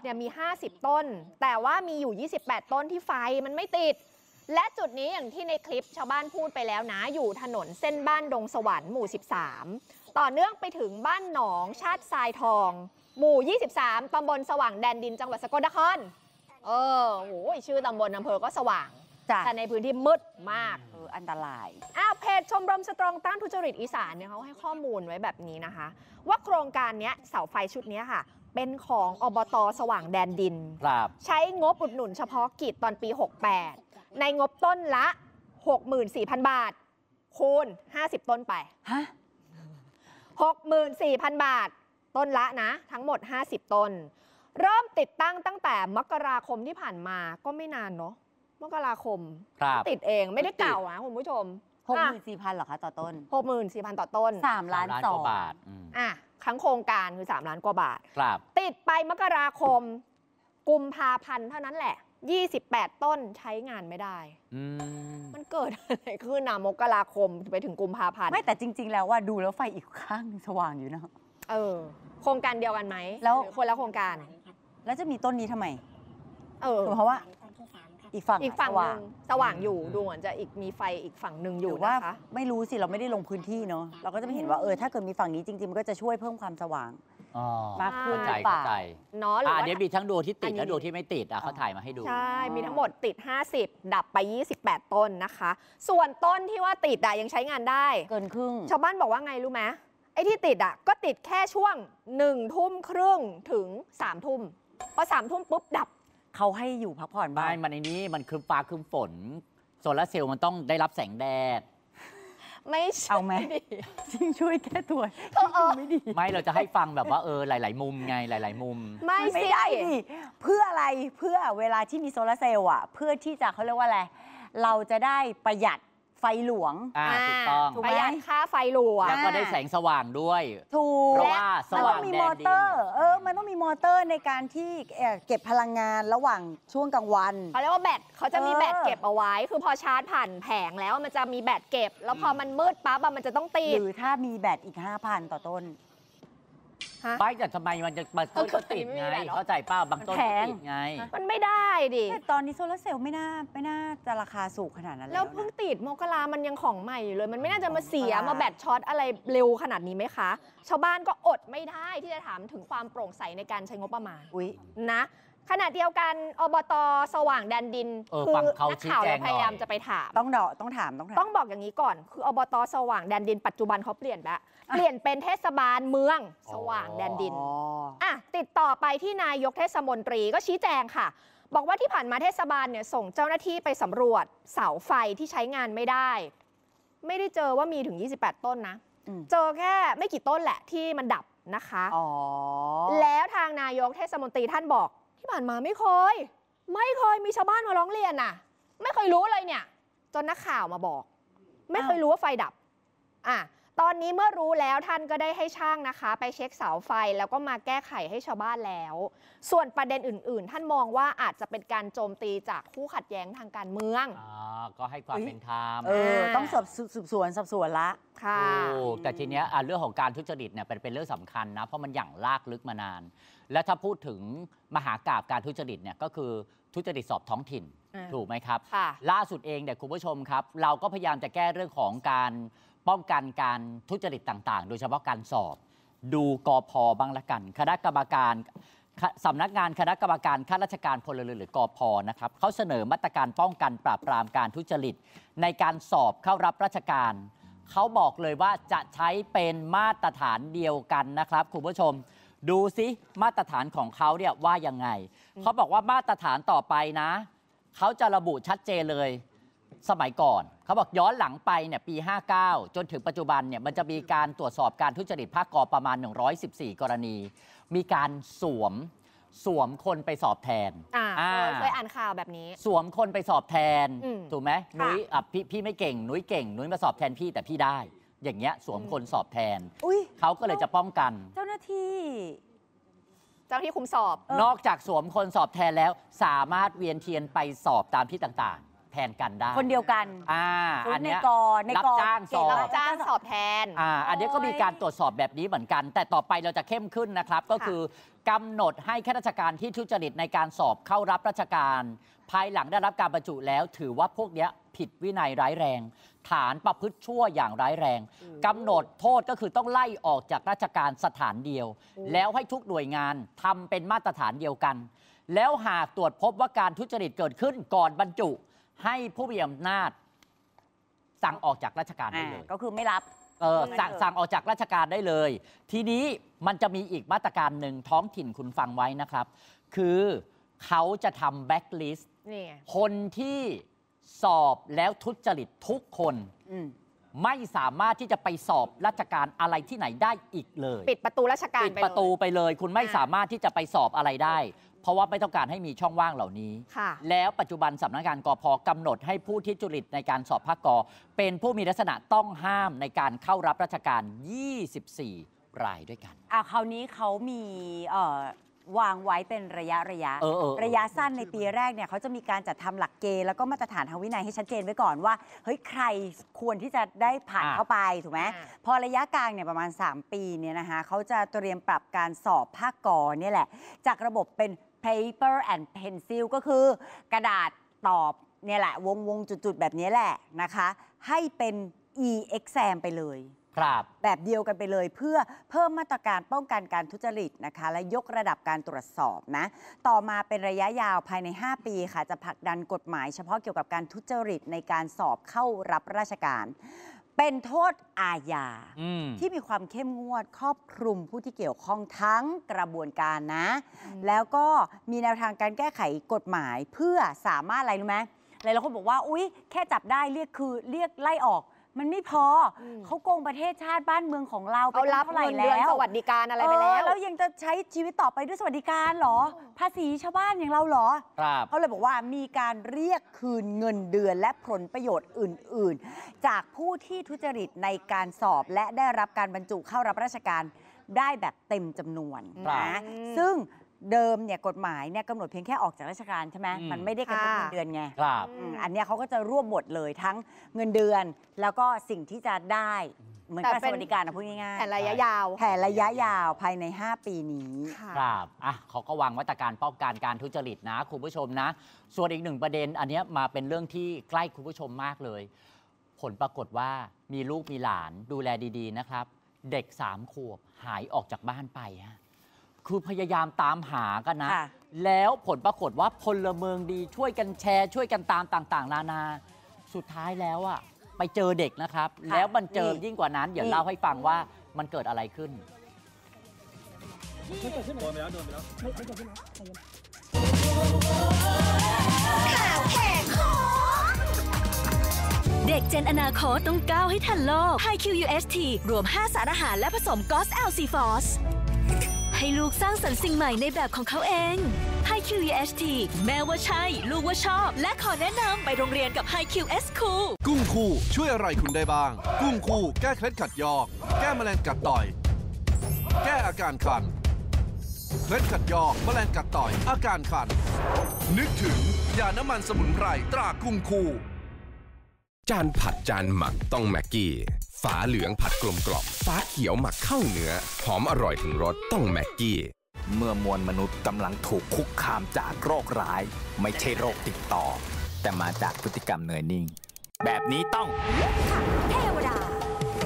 เนี่ยมี50ต้นแต่ว่ามีอยู่28ต้นที่ไฟมันไม่ติดและจุดนี้อย่างที่ในคลิปชาวบ้านพูดไปแล้วนะอยู่ถนนเส้นบ้านดงสวรรค์หมู่13ต่อเนื่องไปถึงบ้านหนองชาติทรายทองหมู่23ตำบลสว่างแดนดินจังหวัดสกลนครโหชื่อตำบลอำเภอก็สว่างแต่ในพื้นที่มืดมากอันตรายเพจชมรมสตรองต้านทุจริตอีสานเนี่ยเขาให้ข้อมูลไว้แบบนี้นะคะว่าโครงการนี้เสาไฟชุดนี้ค่ะเป็นของอบต.สว่างแดนดินใช้งบอุดหนุนเฉพาะกิจตอนปี68ในงบต้นละ 64,000 บาทคูณ50ต้นไปฮะ 64,000 บาทต้นละนะทั้งหมด50ต้นเริ่มติดตั้งแต่มกราคมที่ผ่านมาก็ไม่นานเนาะมกราคมติดเองไม่ได้เก่านะคุณผู้ชม 64,000 เหรอคะต่อต้น 64,000 ต่อต้น 3 ล้าน2บาททั้งโครงการคือ3ล้านกว่าบาทติดไปมกราคมกุมภาพันธ์เท่านั้นแหละ28ต้นใช้งานไม่ได้มันเกิดอะไรขึ้นนะมกราคมไปถึงกุมภาพันธ์ไม่แต่จริงๆแล้วว่าดูแล้วไฟอีกข้างสว่างอยู่นะโครงการเดียวกันไหมแล้วคนละโครงการแล้วจะมีต้นนี้ทำไมเพราะว่าอีกฝั่งนึงสว่างอยู่ดูเหมือนจะมีไฟอีกฝั่งหนึ่งอยู่นะคะไม่รู้สิเราไม่ได้ลงพื้นที่เนาะเราก็จะไม่เห็นว่าถ้าเกิดมีฝั่งนี้จริงๆมันก็จะช่วยเพิ่มความสว่างมากขึ้นเข้าใจเนาะเดี๋ยวมีทั้งดวงที่ติดและดวงที่ไม่ติดเขาถ่ายมาให้ดูใช่มีทั้งหมดติด50ดับไป28ต้นนะคะส่วนต้นที่ว่าติดยังใช้งานได้เกินครึ่งชาวบ้านบอกว่าไงรู้ไหมไอ้ที่ติดก็ติดแค่ช่วง1 ทุ่มครึ่งถึง3 ทุ่มพอ3 ทุ่มปุ๊บดับเขาให้อยู่พักผ่อนบ้างมันในนี้มันคือฟ้าคือฝนโซลาร์เซลล์มันต้องได้รับแสงแดดไม่ใช่เอาไหมยิ่งช่วยแก้ตัวไม่ดีไม่เราจะให้ฟังแบบว่าหลายๆมุมไงหลายๆมุมไม่ได้ดิเพื่ออะไรเพื่อเวลาที่มีโซลาร์เซลล์เพื่อที่จะเขาเรียกว่าอะไรเราจะได้ประหยัดไฟหลวงถูกต้องประหยัดค่าไฟหลวงแล้วก็ได้แสงสว่างด้วยถูกเพราะว่าสว่างแดนดินมันต้องมีมอเตอร์มันต้องมีมอเตอร์ในการที่เก็บพลังงานระหว่างช่วงกลางวันเขาเรียกว่าแบตเขาจะมีแบตเก็บเอาไว้คือพอชาร์จผ่านแผงแล้วมันจะมีแบตเก็บแล้วพอมันมืดปั๊บมันจะต้องติดหรือถ้ามีแบตอีก 5,000 ต่อต้นไม่แต่ทำไมมันจะต้นก็ติดไงเข้าใจป้าบางต้นก็ติดไงมันไม่ได้ดิแต่ตอนนี้โซลาร์เซลล์ไม่น่าจะราคาสูงขนาดนั้นแล้วเพิ่งติดมกรามันยังของใหม่อยู่เลยมันไม่น่าจะมาเสียมาแบตช็อตอะไรเร็วขนาดนี้ไหมคะชาวบ้านก็อดไม่ได้ที่จะถามถึงความโปร่งใสในการใช้งบประมาณนะขณะเดียวกันอบต.สว่างแดนดินคือนักข่าวพยายามจะไปถามต้องบอกอย่างนี้ก่อนคืออบต.สว่างแดนดินปัจจุบันเขาเปลี่ยนเป็นเทศบาลเมืองสว่างแดนดินติดต่อไปที่นายกเทศมนตรีก็ชี้แจงค่ะบอกว่าที่ผ่านมาเทศบาลเนี่ยส่งเจ้าหน้าที่ไปสำรวจเสาไฟที่ใช้งานไม่ได้เจอว่ามีถึง28ต้นนะเจอแค่ไม่กี่ต้นแหละที่มันดับนะคะแล้วทางนายกเทศมนตรีท่านบอกที่ผ่านมาไม่เคยมีชาวบ้านมาร้องเรียนไม่เคยรู้เลยเนี่ยจนนักข่าวมาบอกไม่เคยรู้ว่าไฟดับตอนนี้เมื่อรู้แล้วท่านก็ได้ให้ช่างนะคะไปเช็คเสาไฟแล้วก็มาแก้ไขให้ชาวบ้านแล้วส่วนประเด็นอื่นๆท่านมองว่าอาจจะเป็นการโจมตีจากคู่ขัดแย้งทางการเมืองก็ให้ความเป็นธรรมต้องสืบสวนละค่ะแต่ทีเนี้ยเรื่องของการทุจริตเนี่ยเป็นเรื่องสำคัญนะเพราะมันอย่างลากลึกมานานและถ้าพูดถึงมหากาพย์การทุจริตเนี่ยก็คือทุจริตสอบท้องถิ่นถูกไหมครับล่าสุดเองเนี่ยคุณผู้ชมครับเราก็พยายามจะแก้เรื่องของการป้องกันการทุจริตต่างๆโดยเฉพาะการสอบดูกพ.บ้างละกันคณะกรรมการสำนักงานคณะกรรมการข้าราชการพลเรือนหรือกพ.นะครับเขาเสนอมาตรการป้องกันปราบปรามการทุจริตในการสอบเข้ารับราชการเขาบอกเลยว่าจะใช้เป็นมาตรฐานเดียวกันนะครับคุณผู้ชมดูซิมาตรฐานของเขาเนี่ยว่ายังไงเขาบอกว่ามาตรฐานต่อไปนะเขาจะระบุชัดเจนเลยสมัยก่อนเขาบอกย้อนหลังไปเนี่ยปี59จนถึงปัจจุบันเนี่ยมันจะมีการตรวจสอบการทุจริตภาคกประมาณ114กรณีมีการสวมคนไปสอบแทนเคยอ่านข่าวแบบนี้สวมคนไปสอบแทนถูกไหมนุ้ยพี่ไม่เก่งนุ้ยเก่งนุ้ยมาสอบแทนพี่แต่พี่ได้อย่างเงี้ยสวมคนสอบแทนเขาก็เลยจะป้องกันเจ้าหน้าที่คุมสอบนอกจากสวมคนสอบแทนแล้วสามารถเวียนเทียนไปสอบตามที่ต่างๆแทนกันได้คนเดียวกันอันนี้รับจ้างสอบแทนอันนี้ก็มีการตรวจสอบแบบนี้เหมือนกันแต่ต่อไปเราจะเข้มขึ้นนะครับก็คือกำหนดให้ข้าราชการที่ทุจริตในการสอบเข้ารับราชการ ภายหลังได้รับการบรรจุแล้วถือว่าพวกเนี้ยผิดวินัยร้ายแรง ฐานประพฤติชั่วอย่างร้ายแรงกำหนดโทษก็คือต้องไล่ออกจากราชการสถานเดียว แล้วให้ทุกหน่วยงานทำเป็นมาตรฐานเดียวกัน แล้วหากตรวจพบว่าการทุจริตเกิดขึ้นก่อนบรรจุให้ผู้มีอำนาจสั่งออกจากราชการได้เลยก็คือไม่รับสั่งออกจากราชการได้เลย ทีนี้มันจะมีอีกมาตรการหนึ่งท้องถิ่นคุณฟังไว้นะครับ คือเขาจะทำแบ็คลิสต์คนที่สอบแล้วทุจริตทุกคนไม่สามารถที่จะไปสอบราชการอะไรที่ไหนได้อีกเลยปิดประตูราชการปิดประตูไปเลยคุณไม่สามารถที่จะไปสอบอะไรได้เพราะว่าไม่ต้องการให้มีช่องว่างเหล่านี้แล้วปัจจุบันสำนักงานกพ.กำหนดให้ผู้ที่ทุจริตในการสอบภาคก.เป็นผู้มีลักษณะต้องห้ามในการเข้ารับราชการ24 รายด้วยกันคราวนี้เขามีวางไว้เป็นระยะระยะสั้นในปีแรกเนี่ยเขาจะมีการจัดทำหลักเกณฑ์แล้วก็มาตรฐานทางวินัยให้ชัดเจนไว้ก่อนว่าเฮ้ยใครควรที่จะได้ผ่านเข้าไปถูกไหมพอระยะกลางเนี่ยประมาณ3 ปีเนี่ยนะคะเขาจะเตรียมปรับการสอบภาคก.เนี่ยแหละจากระบบเป็น paper and pencil ก็คือกระดาษตอบเนี่ยแหละวงจุดๆแบบนี้แหละนะคะให้เป็น e-exam ไปเลยแบบเดียวกันไปเลยเพื่อเพิ่มมาตรการป้องกันการทุจริตนะคะและยกระดับการตรวจสอบนะต่อมาเป็นระยะยาวภายใน5 ปีค่ะจะผลักดันกฎหมายเฉพาะเกี่ยวกับการทุจริตในการสอบเข้ารับราชการเป็นโทษอาญาที่มีความเข้มงวดครอบคลุมผู้ที่เกี่ยวข้องทั้งกระบวนการนะแล้วก็มีแนวทางการแก้ไขกฎหมายเพื่อสามารถอะไรรู้ไหมหลายคนบอกว่าอุ๊ยแค่จับได้เรียกไล่ออกมันไม่พอเขาโกงประเทศชาติบ้านเมืองของเราไปเท่าไหร่แล้วสวัสดิการอะไรไปแล้วยังจะใช้ชีวิตต่อไปด้วยสวัสดิการหรอภาษีชาวบ้านอย่างเราหรอเขาเลยบอกว่ามีการเรียกคืนเงินเดือนและผลประโยชน์อื่นๆจากผู้ที่ทุจริตในการสอบและได้รับการบรรจุเข้ารับราชการได้แบบเต็มจำนวนนะซึ่งเดิมเนี่ยกฎหมายเนี่ยกำหนดเพียงแค่ออกจากราชการใช่ไหมมันไม่ได้กระทบเงินเดือนไงอันนี้เขาก็จะรวบหมดเลยทั้งเงินเดือนแล้วก็สิ่งที่จะได้เหมือนกับสวัสดิการนะพูดง่ายๆแผนระยะยาวภายใน5 ปีนี้ครับเขาก็วางมาตรการป้องกันการทุจริตนะคุณผู้ชมนะส่วนอีกหนึ่งประเด็นอันนี้มาเป็นเรื่องที่ใกล้คุณผู้ชมมากเลยผลปรากฏว่ามีลูกมีหลานดูแลดีๆนะครับเด็ก3 ขวบหายออกจากบ้านไปฮะคือพยายามตามหากันนะแล้วผลปรากฏว่าพลเมืองดีช่วยกันแชร์ช่วยกันตามต่างๆนานาสุดท้ายแล้วไปเจอเด็กนะครับแล้วมันเจอยิ่งกว่านั้นเดี๋ยวเล่าให้ฟังว่ามันเกิดอะไรขึ้นโดนไปแล้วไม่เกิดขึ้นนะข่าวแหกคอเด็กเจนอนาคตต้องก้าวให้ทันโลก HiQUST รวม5 สารอาหารและผสมกอส LC-Phosให้ลูกสร้างสรรค์สิ่งใหม่ในแบบของเขาเอง HiQUST แม่ว่าใช่ลูกว่าชอบและขอแนะนำไปโรงเรียนกับ HiQS Cool กุ้งคู่ช่วยอะไรคุณได้บ้างกุ้งคู่แก้เคล็ดขัดยอกแก้แมลงกัดต่อยแก้อาการคันเคล็ดขัดยอกแมลงกัดต่อยอาการคันนึกถึงยาน้ำมันสมุนไพรตรากุ้งคู่จานผัดจานหมักต้องแม็กกี้ฝาเหลืองผัดกลมกล่อมฟ้าเขียวหมักเข้าเนื้อหอมอร่อยถึงรสต้องแม็กกี้เมื่อมวลมนุษย์กำลังถูกคุกคามจากโรคร้ายไม่ใช่โรคติดต่อแต่มาจากพฤติกรรมเหนื่อยนิ่งแบบนี้ต้องเทวดา